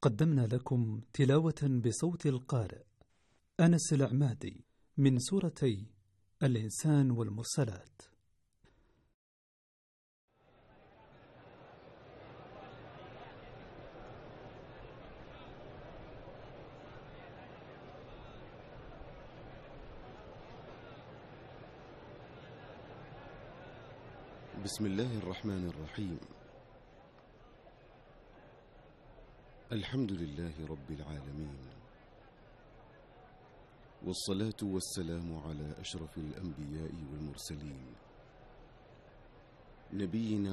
قدمنا لكم تلاوة بصوت القارئ أنس العمادي من سورتي الإنسان والمرسلات. بسم الله الرحمن الرحيم. الحمد لله رب العالمين، والصلاة والسلام على أشرف الأنبياء والمرسلين، نبينا